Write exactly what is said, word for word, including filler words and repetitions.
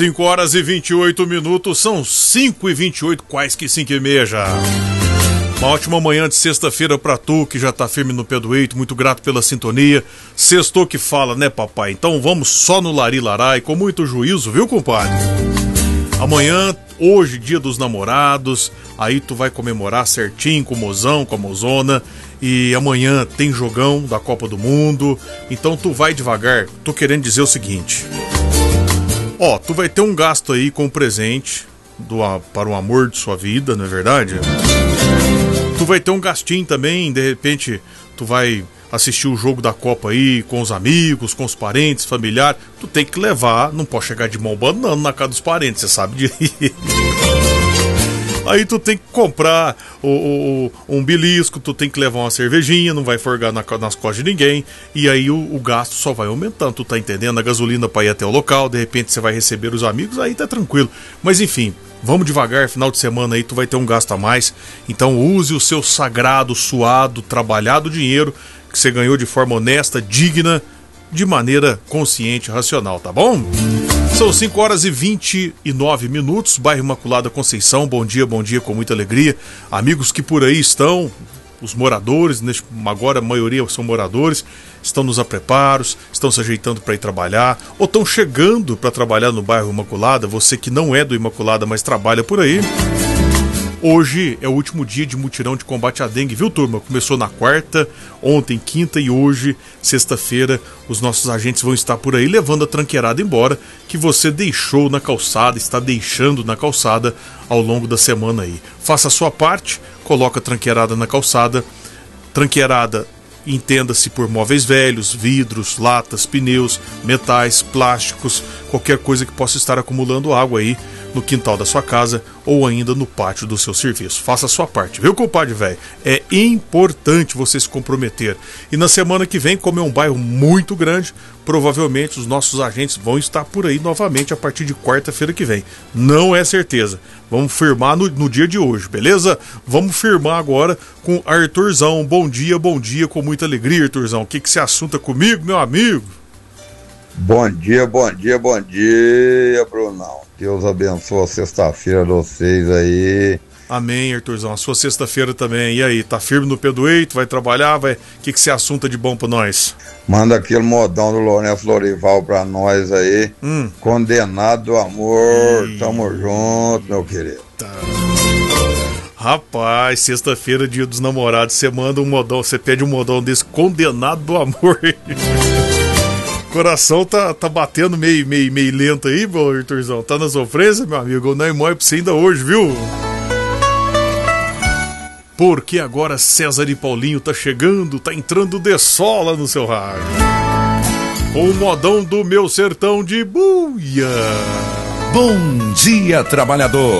cinco horas e vinte e oito minutos, são cinco e vinte e oito, quase que cinco e meia já. Uma ótima manhã de sexta-feira pra tu, que já tá firme no pé do eito, muito grato pela sintonia. Sextou que fala, né, papai? Então vamos só no lari-larai, com muito juízo, viu, compadre? Amanhã, hoje, dia dos namorados, aí tu vai comemorar certinho com o mozão, com a mozona. E amanhã tem jogão da Copa do Mundo, então tu vai devagar. Tô querendo dizer o seguinte: ó, tu vai ter um gasto aí com o presente do, para o amor de sua vida, não é verdade? Tu vai ter um gastinho também, de repente tu vai assistir o jogo da Copa aí com os amigos, com os parentes, familiares. Tu tem que levar, não pode chegar de mão banando na casa dos parentes, você sabe disso. Aí tu tem que comprar o, o, um belisco, tu tem que levar uma cervejinha, não vai forgar na, nas costas de ninguém. E aí o, o gasto só vai aumentando, tu tá entendendo? A gasolina pra ir até o local, de repente você vai receber os amigos, aí tá tranquilo. Mas enfim, vamos devagar, final de semana aí tu vai ter um gasto a mais. Então use o seu sagrado, suado, trabalhado dinheiro que você ganhou de forma honesta, digna, de maneira consciente e racional, tá bom? São cinco horas e vinte e nove minutos, bairro Imaculada Conceição, bom dia, bom dia, com muita alegria. Amigos que por aí estão, os moradores, agora a maioria são moradores, estão nos apreparos, estão se ajeitando para ir trabalhar, ou estão chegando para trabalhar no bairro Imaculada, você que não é do Imaculada, mas trabalha por aí. Hoje é o último dia de mutirão de combate à dengue, viu, turma? Começou na quarta, ontem quinta e hoje, sexta-feira, os nossos agentes vão estar por aí levando a tranqueirada embora que você deixou na calçada, está deixando na calçada ao longo da semana aí. Faça a sua parte, coloca a tranqueirada na calçada. Tranqueirada, entenda-se por móveis velhos, vidros, latas, pneus, metais, plásticos, qualquer coisa que possa estar acumulando água aí no quintal da sua casa ou ainda no pátio do seu serviço. Faça a sua parte, viu, compadre velho? É importante você se comprometer. E na semana que vem, como é um bairro muito grande, provavelmente os nossos agentes vão estar por aí novamente a partir de quarta-feira que vem. Não é certeza. Vamos firmar no, no dia de hoje, beleza? Vamos firmar agora com Arthurzão. Bom dia, bom dia, com muita alegria, Arthurzão. O que que você assunta comigo, meu amigo? Bom dia, bom dia, bom dia, Brunão. Deus abençoe a sexta-feira de vocês aí. Amém, Arthurzão. A sua sexta-feira também. E aí, tá firme no pé do eito? Vai trabalhar? Vai... O que que você assunta de bom pra nós? Manda aquele modão do Lourenço Lorival pra nós aí. Hum. Condenado do amor. E... Tamo junto, meu querido. Tá. Rapaz, sexta-feira, dia dos namorados, você manda um modão, você pede um modão desse, condenado do amor. Coração tá, tá batendo meio, meio, meio lento aí, meu Arthurzão. Tá na sofrência, meu amigo? Não é mole pra você ainda hoje, viu? Porque agora César e Paulinho tá chegando, tá entrando de sola no seu rádio. O modão do meu sertão de buia. Bom dia, trabalhador.